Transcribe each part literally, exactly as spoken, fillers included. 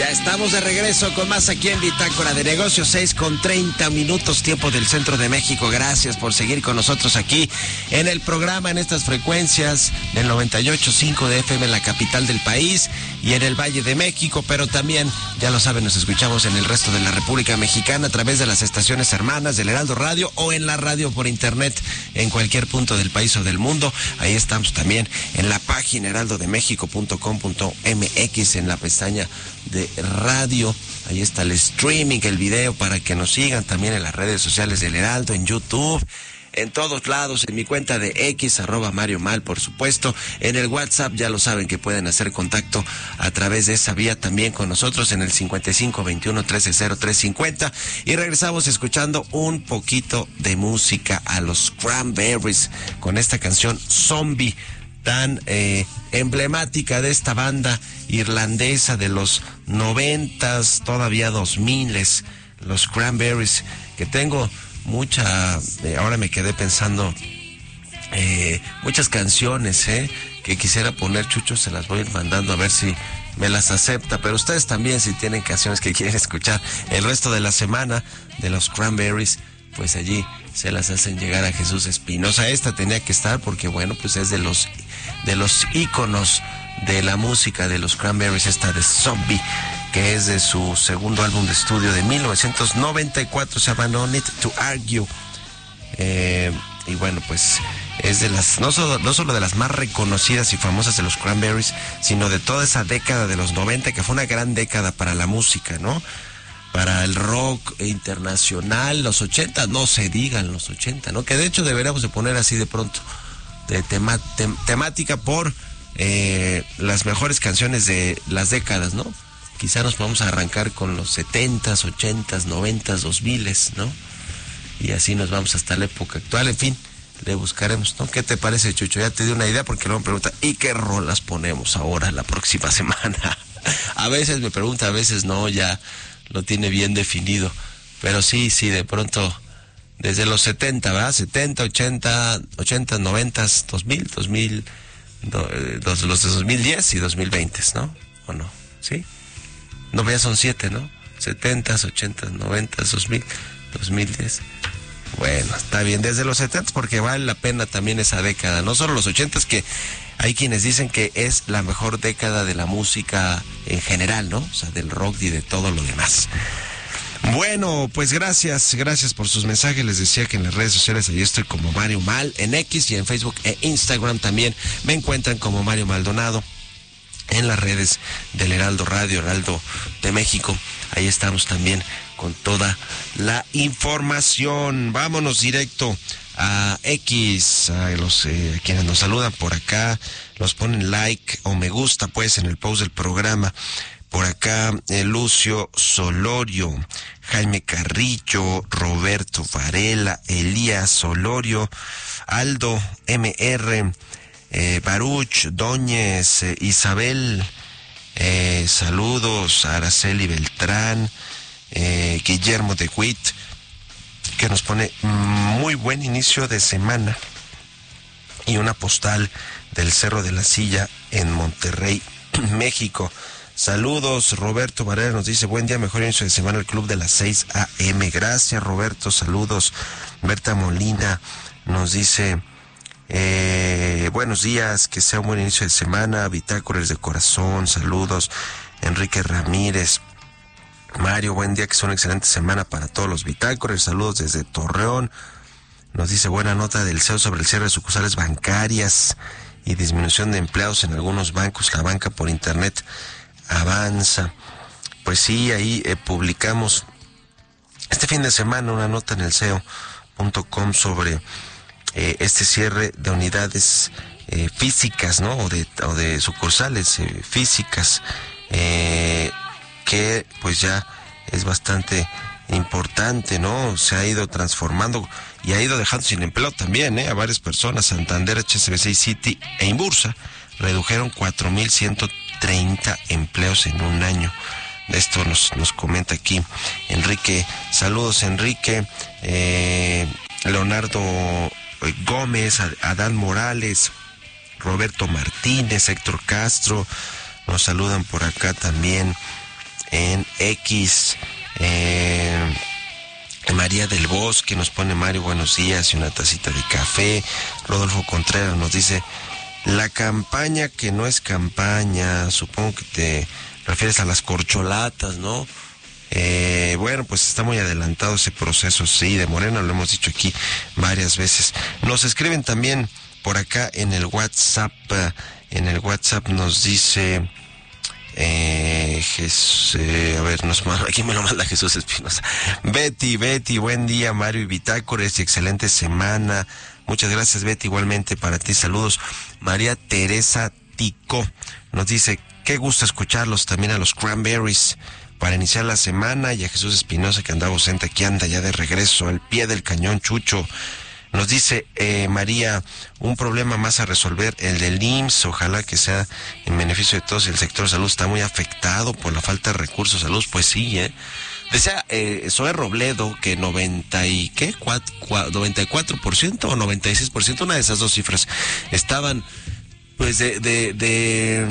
Ya estamos de regreso con más aquí en Bitácora de Negocios, seis con treinta minutos, tiempo del centro de México. Gracias por seguir con nosotros aquí en el programa, en estas frecuencias del noventa y ocho punto cinco de F M en la capital del país y en el Valle de México, pero también, ya lo saben, nos escuchamos en el resto de la República Mexicana a través de las estaciones hermanas del Heraldo Radio o en la radio por internet en cualquier punto del país o del mundo. Ahí estamos también en la página heraldo de méxico punto com punto m x, en la pestaña de radio. Ahí está el streaming, el video, para que nos sigan también en las redes sociales del Heraldo, en YouTube, en todos lados, en mi cuenta de X, arroba Mario Mal, por supuesto. En el WhatsApp, ya lo saben que pueden hacer contacto a través de esa vía también con nosotros en el cincuenta y cinco veintiuno trece cero tres cincuenta. Y regresamos escuchando un poquito de música a los Cranberries con esta canción Zombie, tan eh, emblemática de esta banda irlandesa de los noventas, todavía dos miles, los Cranberries, que tengo mucha, eh, ahora me quedé pensando, eh, muchas canciones eh, que quisiera poner. Chucho, se las voy a ir mandando a ver si me las acepta, pero ustedes también, si tienen canciones que quieren escuchar el resto de la semana de los Cranberries, pues allí se las hacen llegar a Jesús Espinosa. Esta tenía que estar porque, bueno, pues es de los de los íconos de la música de los Cranberries, esta de Zombie, que es de su segundo álbum de estudio de mil novecientos noventa y cuatro, se llama No Need to Argue. Eh, y bueno, pues es de las, no solo, no solo de las más reconocidas y famosas de los Cranberries, sino de toda esa década de los noventa, que fue una gran década para la música, ¿no? Para el rock internacional. Los ochenta, no se digan los ochenta, ¿no? Que de hecho deberíamos de poner así de pronto, de tema, tem, temática por eh, las mejores canciones de las décadas, ¿no? Quizá nos vamos a arrancar con los setentas, ochentas, noventas, dos miles, ¿no? Y así nos vamos hasta la época actual. En fin, le buscaremos, ¿no? ¿Qué te parece, Chucho? Ya te di una idea, porque luego me pregunta, ¿y qué rolas ponemos ahora la próxima semana? A veces me pregunta, a veces no, ya lo tiene bien definido. Pero sí, sí, de pronto, desde los setenta, ¿verdad? setenta, ochenta, ochenta, noventa, dos mil, dos mil, do, dos, los de dos mil diez y dos mil veinte, ¿no? ¿O no? ¿Sí? No, ya son siete, ¿no? setenta, ochenta, noventa, dos mil, dos mil diez. Bueno, está bien, desde los setenta, porque vale la pena también esa década, no solo los ochentas, que hay quienes dicen que es la mejor década de la música en general, ¿no? O sea, del rock y de todo lo demás. Bueno, pues gracias, gracias por sus mensajes. Les decía que en las redes sociales ahí estoy como Mario Mal, en X y en Facebook e Instagram también me encuentran como Mario Maldonado. En las redes del Heraldo Radio, Heraldo de México, ahí estamos también con toda la información. Vámonos directo a X, a los eh, quienes nos saludan por acá, los ponen like o me gusta pues en el post del programa. Por acá, eh, Lucio Solorio, Jaime Carrillo, Roberto Varela, Elías Solorio, Aldo M R, eh, Baruch, Doñez, eh, Isabel, eh, saludos, Araceli Beltrán, eh, Guillermo de Witt, que nos pone muy buen inicio de semana, y una postal del Cerro de la Silla en Monterrey, México. Saludos, Roberto Varela nos dice, buen día, mejor inicio de semana el club de las seis a eme. Gracias, Roberto, saludos. Berta Molina nos dice, eh, buenos días, que sea un buen inicio de semana, bitácoras de corazón, saludos. Enrique Ramírez, Mario, buen día, que sea una excelente semana para todos los bitácoras, saludos desde Torreón. Nos dice, buena nota del C E O sobre el cierre de sucursales bancarias y disminución de empleados en algunos bancos, la banca por internet avanza. Pues sí, ahí eh, publicamos este fin de semana una nota en el C E O punto com sobre eh, este cierre de unidades eh, físicas, ¿no? O de, o de sucursales eh, físicas, eh, que pues ya es bastante importante, ¿no? Se ha ido transformando y ha ido dejando sin empleo también, ¿eh? A varias personas. Santander, H S B C y City e Inbursa redujeron cuatro mil ciento treinta empleos en un año. De esto nos, nos comenta aquí Enrique. Saludos, Enrique. Eh, Leonardo Gómez, Adán Morales, Roberto Martínez, Héctor Castro, nos saludan por acá también. en X. Eh, María del Bosque nos pone: Mario, buenos días, y una tacita de café. Rodolfo Contreras nos dice: la campaña que no es campaña, supongo que te refieres a las corcholatas, ¿no? Eh, bueno, pues está muy adelantado ese proceso, sí, de Morena, lo hemos dicho aquí varias veces. Nos escriben también por acá en el WhatsApp, en el WhatsApp nos dice... Eh, Jesús, eh, a ver, nos manda, aquí me lo manda Jesús Espinosa. Betty, Betty, buen día, Mario y Bitácoras, y excelente semana. Muchas gracias, Betty, igualmente para ti, saludos. María Teresa Tico nos dice: qué gusto escucharlos, también a los Cranberries para iniciar la semana, y a Jesús Espinosa, que andaba ausente, aquí anda ya de regreso, al pie del cañón, Chucho. Nos dice eh, María: un problema más a resolver, el del I M S S, ojalá que sea en beneficio de todos. El sector salud está muy afectado por la falta de recursos de salud. Pues sí, ¿eh? Decía eh, Zoe Robledo que noventa y ¿qué? noventa y cuatro por ciento o noventa y seis por ciento, una de esas dos cifras, estaban pues de de de,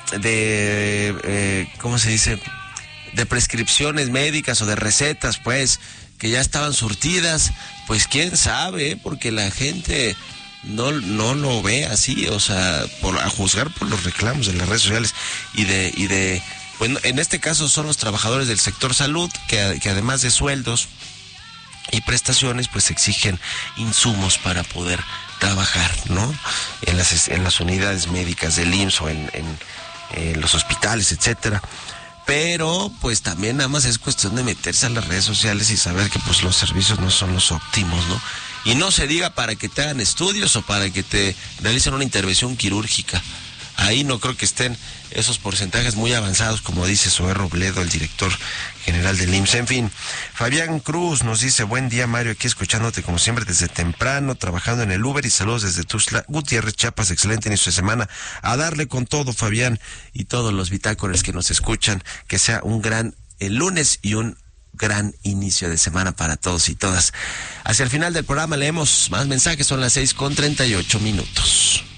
de eh, ¿cómo se dice? De prescripciones médicas o de recetas, pues, que ya estaban surtidas. Pues quién sabe, porque la gente no, no lo ve así, o sea, por, a juzgar por los reclamos de las redes sociales y de, y de, bueno, en este caso son los trabajadores del sector salud que, que además de sueldos y prestaciones, pues exigen insumos para poder trabajar, ¿no? En las, en las unidades médicas del I M S S o en, en, en los hospitales, etcétera. Pero pues también nada más es cuestión de meterse a las redes sociales y saber que pues los servicios no son los óptimos, ¿no? Y no se diga para que te hagan estudios o para que te realicen una intervención quirúrgica. Ahí no creo que estén esos porcentajes muy avanzados, como dice Zoe Robledo, el director general del I M S S. En fin, Fabián Cruz nos dice: buen día, Mario, aquí escuchándote como siempre desde temprano, trabajando en el Uber, y saludos desde Tuxtla Gutiérrez, Chiapas. Excelente inicio de semana. A darle con todo, Fabián, y todos los bitácoras que nos escuchan. Que sea un gran el lunes y un gran inicio de semana para todos y todas. Hacia el final del programa leemos más mensajes, son las seis con treinta y ocho minutos.